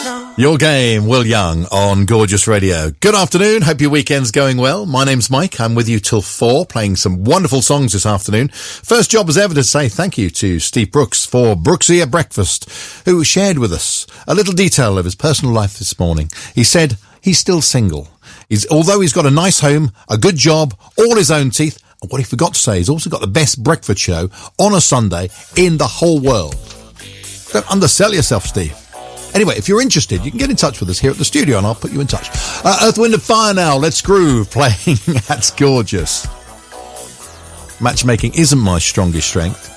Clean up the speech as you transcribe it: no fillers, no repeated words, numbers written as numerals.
Your game, Will Young on Gorgeous Radio. Good afternoon. Hope your weekend's going well. My name's Mike. I'm with you till 4, playing some wonderful songs this afternoon. First job as ever to say thank you to Steve Brooks for Brooksy at Breakfast, who shared with us a little detail of his personal life this morning. He said he's still single. Although he's got a nice home, a good job, all his own teeth, and what he forgot to say, he's also got the best breakfast show on a Sunday in the whole world. Don't undersell yourself, Steve. Anyway, if you're interested, you can get in touch with us here at the studio and I'll put you in touch. Earth, Wind and Fire now. Let's groove, playing That's Gorgeous. Matchmaking isn't my strongest strength,